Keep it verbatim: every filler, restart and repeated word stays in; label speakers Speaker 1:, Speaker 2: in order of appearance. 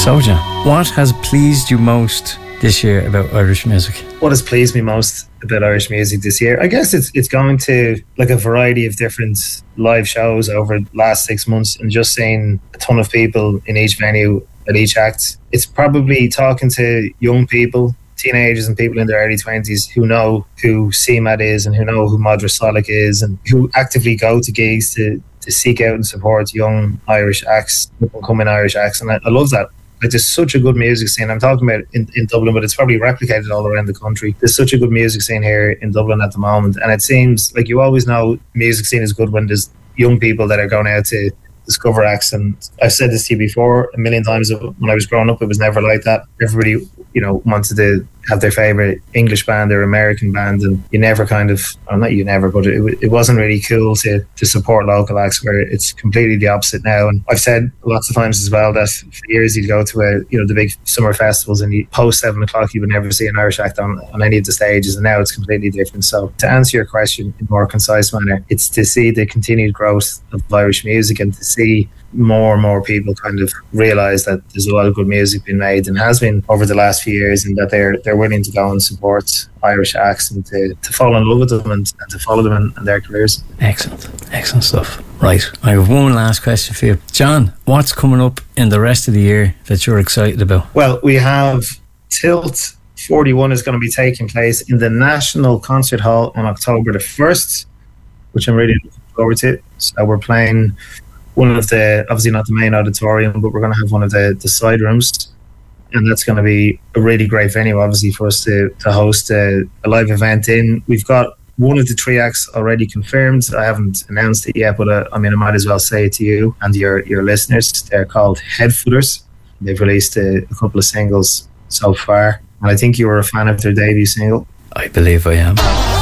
Speaker 1: So, John, what has pleased you most this year about Irish music?
Speaker 2: What has pleased me most about Irish music this year? I guess it's it's going to like a variety of different live shows over the last six months and just seeing a ton of people in each venue at each act. It's probably talking to young people, teenagers and people in their early twenties who know who C M A D is and who know who Madra Solic is and who actively go to gigs to, to seek out and support young Irish acts, up-and-coming Irish acts. And I, I love that. Like, there's such a good music scene. I'm talking about in, in Dublin, but it's probably replicated all around the country. There's such a good music scene here in Dublin at the moment. And it seems like you always know music scene is good when there's young people that are going out to discover acts. And I've said this to you before a million times. When I was growing up, it was never like that. Everybody, you know, wanted to have their favourite English band or American band, and you never kind of, well, not you never, but it, it wasn't really cool to, to support local acts, where it's completely the opposite now. And I've said lots of times as well that for years you'd go to a, you know, the big summer festivals and you post seven o'clock you would never see an Irish act on, on any of the stages, and now it's completely different. So to answer your question in a more concise manner, it's to see the continued growth of Irish music and to see more and more people kind of realise that there's a lot of good music being made and has been over the last few years, and that they're they're willing to go and support Irish acts and to, to fall in love with them and, and to follow them in, in their careers.
Speaker 1: Excellent, excellent stuff. Right, I have one last question for you. John, what's coming up in the rest of the year that you're excited about?
Speaker 2: Well, we have Tilt forty-one is going to be taking place in the National Concert Hall on October the first, which I'm really looking forward to. So we're playing one of the, obviously not the main auditorium, but we're going to have one of the, the side rooms, and that's going to be a really great venue, obviously, for us to, to host a, a live event in. We've got one of the three acts already confirmed. I haven't announced it yet, but uh, I mean, I might as well say it to you and your, your listeners. They're called Headfooters. They've released a, a couple of singles so far, and I think you were a fan of their debut single.
Speaker 1: I believe I am.